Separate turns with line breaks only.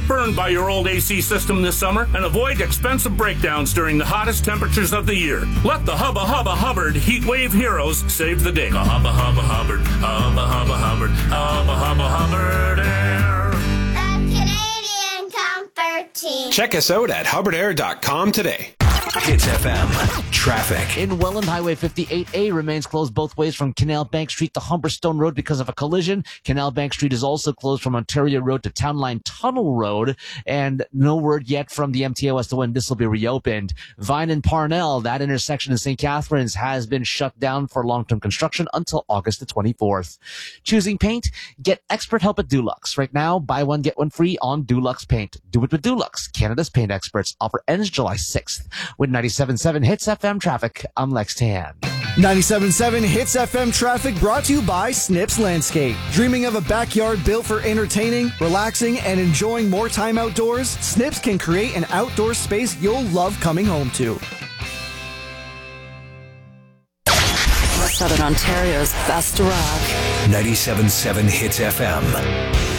burned by your old AC system this summer and avoid expensive breakdowns during the hottest temperatures of the year. Let the Hubba Hubba Hubbard Heat Wave Heroes save the day. Hubba Hubba Hubbard, Hubba Hubba Hubbard, Hubba Hubba Hubbard Air.
The Canadian Comfort Team.
Check us out at hubbardair.com today.
Hits FM traffic.
In Welland, Highway 58A remains closed both ways from Canal Bank Street to Humberstone Road because of a collision. Canal Bank Street is also closed from Ontario Road to Town Line Tunnel Road, and no word yet from the MTO as to when this will be reopened. Vine and Parnell, that intersection in St. Catharines, has been shut down for long-term construction until August the 24th. Choosing paint? Get expert help at Dulux. Right now, buy one, get one free on Dulux Paint. Do it with Dulux, Canada's paint experts. Offer ends July 6th. With 97.7 Hits FM traffic, I'm Lex Tan.
97.7 Hits FM traffic brought to you by Snips Landscape. Dreaming of a backyard built for entertaining, relaxing, and enjoying more time outdoors? Snips can create an outdoor space you'll love coming home to.
Southern Ontario's best rock.
97.7 Hits FM.